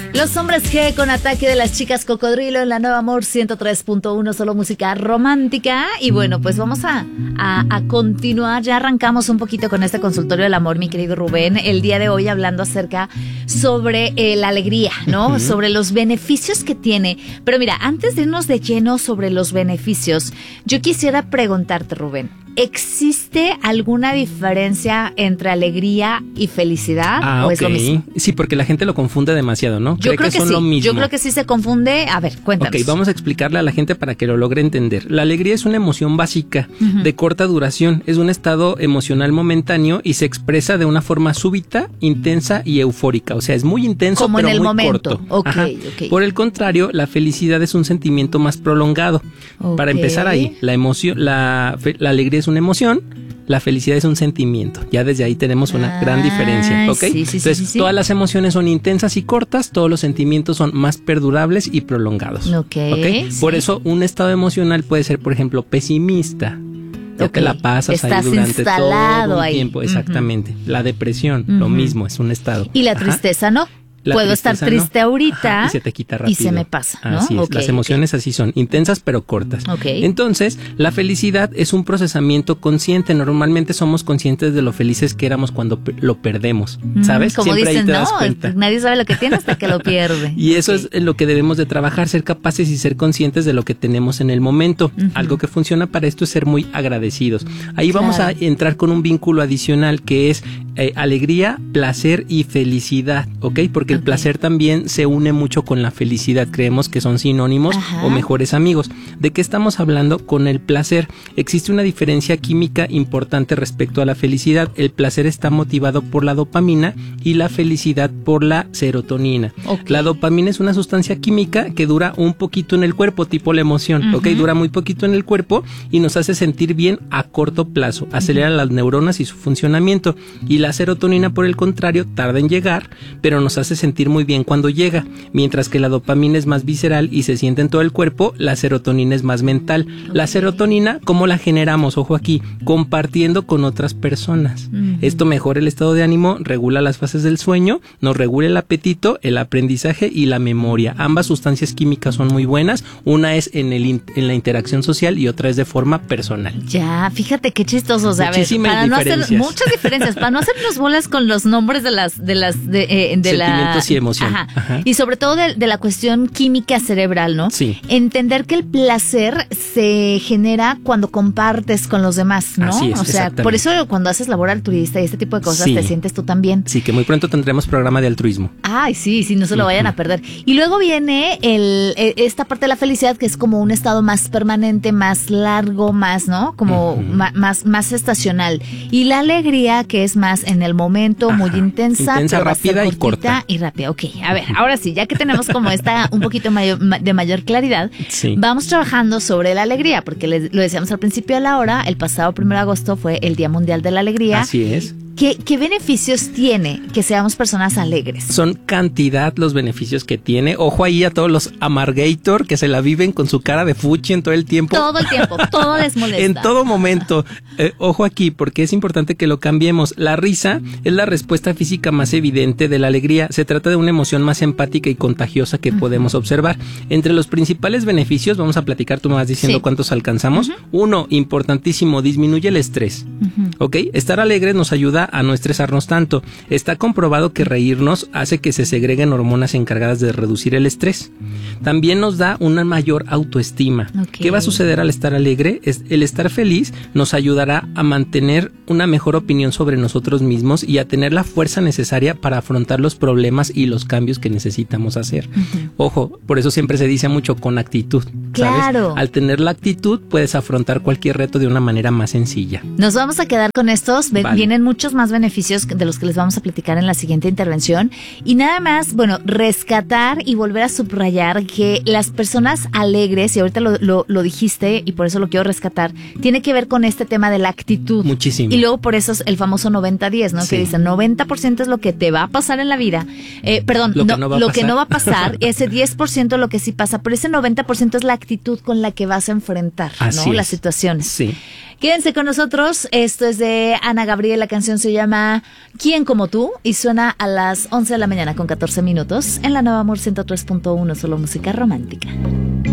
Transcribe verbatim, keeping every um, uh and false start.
Los hombres G con Ataque de las Chicas Cocodrilo en la Nueva Amor ciento tres punto uno, solo música romántica. Y bueno, pues vamos a, a, a continuar. Ya arrancamos un poquito con este consultorio del amor, mi querido Rubén. El día de hoy hablando acerca sobre eh, la alegría, ¿no? Uh-huh. Sobre los beneficios que tiene. Pero mira, antes de irnos de lleno sobre los beneficios, yo quisiera preguntarte, Rubén, ¿existe alguna diferencia entre alegría y felicidad? Ah, ¿O ok. es lo mismo? Sí, porque la gente lo confunde demasiado, ¿no? Yo Cree creo que, que son sí. lo mismo. Yo creo que sí se confunde. A ver, cuéntanos. Ok, vamos a explicarle a la gente para que lo logre entender. La alegría es una emoción básica, uh-huh. de corta duración. Es un estado emocional momentáneo y se expresa de una forma súbita, intensa y eufórica. O sea, es muy intenso, como pero en el muy momento. corto. Okay, okay. Por el contrario, la felicidad es un sentimiento más prolongado. Okay. Para empezar ahí, la emoción, la, la alegría es una emoción. La felicidad es un sentimiento. Ya desde ahí tenemos una ah, gran diferencia, ¿ok? Sí, sí, Entonces, sí, sí, todas sí. las emociones son intensas y cortas, todos los sentimientos son más perdurables y prolongados. Ok. ¿Okay? Sí. Por eso, un estado emocional puede ser, por ejemplo, pesimista. Lo okay. que la pasas Estás ahí durante todo un ahí. tiempo, exactamente. Uh-huh. La depresión, uh-huh. lo mismo, es un estado. Y la tristeza, Ajá. ¿no? La Puedo estar triste no. ahorita. Ajá, y se te quita rápido. Y se me pasa, ¿no? Así es. Okay, Las emociones okay. así son, intensas pero cortas. Okay. Entonces, la felicidad es un procesamiento consciente. Normalmente somos conscientes de lo felices que éramos cuando pe- lo perdemos, ¿sabes? Mm, como Siempre dicen, ahí te das no, cuenta. Nadie sabe lo que tiene hasta que lo pierde. Y eso okay. es lo que debemos de trabajar, ser capaces y ser conscientes de lo que tenemos en el momento. Uh-huh. Algo que funciona para esto es ser muy agradecidos. Ahí claro. vamos a entrar con un vínculo adicional que es eh, alegría, placer y felicidad, ¿ok? Porque okay. el placer también se une mucho con la felicidad. Creemos que son sinónimos Ajá. o mejores amigos. ¿De qué estamos hablando con el placer? Existe una diferencia química importante respecto a la felicidad. El placer está motivado por la dopamina y la felicidad por la serotonina. Okay. La dopamina es una sustancia química que dura un poquito en el cuerpo, tipo la emoción, uh-huh. ¿ok? Dura muy poquito en el cuerpo y nos hace sentir bien a corto plazo. Acelera uh-huh. las neuronas y su funcionamiento. Y la serotonina, por el contrario, tarda en llegar, pero nos hace sentir muy bien cuando llega, mientras que la dopamina es más visceral y se siente en todo el cuerpo, la serotonina es más mental. Okay. La serotonina, ¿cómo la generamos? Ojo aquí, compartiendo con otras personas. Uh-huh. Esto mejora el estado de ánimo, regula las fases del sueño, nos regula el apetito, el aprendizaje y la memoria. Ambas sustancias químicas son muy buenas, una es en, el in- en la interacción social y otra es de forma personal. Ya, fíjate qué chistoso, o sea, Muchísimas a ver, para diferencias. No hacer, muchas diferencias, para no hacernos bolas con los nombres de las, de las, de, eh, de sentimientos la... y emoción. Ajá. Ajá. Y sobre todo de, de la cuestión química cerebral, ¿no? Sí. Entender que el placer se genera cuando compartes con los demás, ¿no? Así es, o sea, por eso cuando haces labor altruista y este tipo de cosas, sí. te sientes tú también. Sí, que muy pronto tendremos programa de altruismo. Ay, sí, sí, no se lo vayan uh-huh. a perder. Y luego viene el, esta parte de la felicidad que es como un estado más permanente, más largo, más, ¿no? Como uh-huh. ma, más, más estacional. Y la alegría que es más en el momento, Ajá. muy intensa, intensa, pero rápida y corta. Y rápida. Ok, a ver, ahora sí, ya que tenemos como esta un poquito mayor, de mayor claridad, sí. vamos trabajando sobre la alegría, porque les, lo decíamos al principio de la hora, el pasado primero de agosto fue el Día Mundial de la Alegría. Así es. ¿Qué, ¿Qué beneficios tiene que seamos personas alegres? Son cantidad los beneficios que tiene. Ojo ahí a todos los amargator que se la viven con su cara de fuchi en todo el tiempo. Todo el tiempo, todo les molesta. En todo momento. Eh, ojo aquí, porque es importante que lo cambiemos. La risa es la respuesta física más evidente de la alegría. Se trata de una emoción más empática y contagiosa que uh-huh. podemos observar. Entre los principales beneficios, vamos a platicar, tú me vas diciendo sí. cuántos alcanzamos. Uh-huh. Uno, importantísimo, disminuye el estrés. Uh-huh. ¿Ok? Estar alegres nos ayuda a no estresarnos tanto. Está comprobado que reírnos hace que se segreguen hormonas encargadas de reducir el estrés. También nos da una mayor autoestima. Okay. ¿Qué va a suceder al estar alegre? Es, el estar feliz nos ayudará a mantener una mejor opinión sobre nosotros mismos y a tener la fuerza necesaria para afrontar los problemas y los cambios que necesitamos hacer. Uh-huh. Ojo, por eso siempre se dice mucho con actitud. Claro. ¿Sabes? Al tener la actitud puedes afrontar cualquier reto de una manera más sencilla. Nos vamos a quedar con estos. Vale. Vienen muchos más beneficios de los que les vamos a platicar en la siguiente intervención. Y nada más, bueno, rescatar y volver a subrayar que las personas alegres, y ahorita lo, lo, lo dijiste y por eso lo quiero rescatar, tiene que ver con este tema de la actitud. Muchísimo. Y luego por eso es el famoso noventa diez, ¿no? Sí. Que dicen noventa por ciento es lo que te va a pasar en la vida. Eh, perdón, lo, no, que, no va lo que no va a pasar, ese diez por ciento lo que sí pasa, pero ese noventa por ciento es la actitud con la que vas a enfrentar, Así ¿no? es. Las situaciones. Sí. Quédense con nosotros. Esto es de Ana Gabriel, la canción se llama ¿Quién como tú? Y suena a las once de la mañana con catorce minutos en la Nueva Amor ciento tres punto uno, solo música romántica.